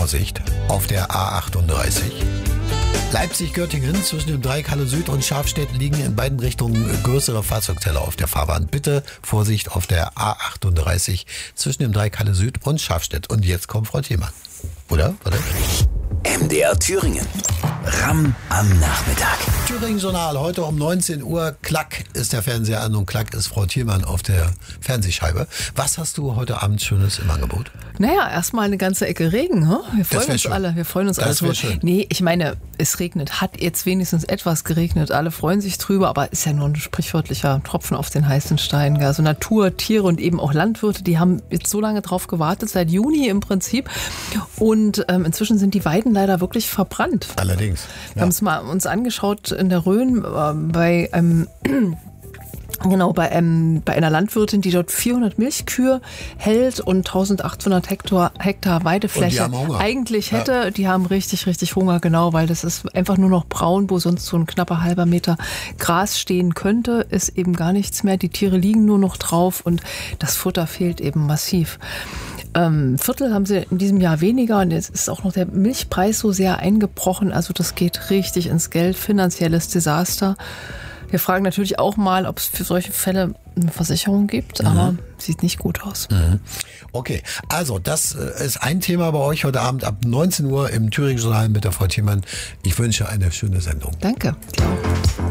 Vorsicht auf der A38. Leipzig-Göttingen zwischen dem Dreieck Halle Süd und Schafstedt liegen in beiden Richtungen größere Fahrzeugteile auf der Fahrbahn. Bitte Vorsicht auf der A38 zwischen dem Dreieck Halle Süd und Schafstedt. Und jetzt kommt Frau Thielmann. Oder? Warte. MDR Thüringen. Ramm am Nachmittag. Thüringen-Journal, heute um 19 Uhr. Klack ist der Fernseher an und Klack ist Frau Thielmann auf der Fernsehscheibe. Was hast du heute Abend Schönes im Angebot? Naja, erstmal eine ganze Ecke Regen. Wir freuen uns schön. alle. Wir freuen uns Das alle. wär schön. Nee, ich meine, es regnet. Hat jetzt wenigstens etwas geregnet. Alle freuen sich drüber, aber ist ja nur ein sprichwörtlicher Tropfen auf den heißen Stein. Also Natur, Tiere und eben auch Landwirte, die haben jetzt so lange drauf gewartet, seit Juni im Prinzip. Und inzwischen sind die Weiden leider wirklich verbrannt. Allerdings. Wir haben es mal uns angeschaut in der Rhön bei einer Landwirtin, die dort 400 Milchkühe hält und 1800 Hektar Weidefläche Und die haben Hunger. eigentlich hätte. Die haben richtig, richtig Hunger, genau, weil das ist einfach nur noch braun, wo sonst so ein knapper halber Meter Gras stehen könnte, ist eben gar nichts mehr. Die Tiere liegen nur noch drauf und das Futter fehlt eben massiv. Viertel haben sie in diesem Jahr weniger und jetzt ist auch noch der Milchpreis so sehr eingebrochen. Also das geht richtig ins Geld, finanzielles Desaster. Wir fragen natürlich auch mal, ob es für solche Fälle eine Versicherung gibt, aber sieht nicht gut aus. Okay, also das ist ein Thema bei euch heute Abend ab 19 Uhr im Thüringen-Journal mit der Frau Thielmann. Ich wünsche eine schöne Sendung. Danke, dir auch.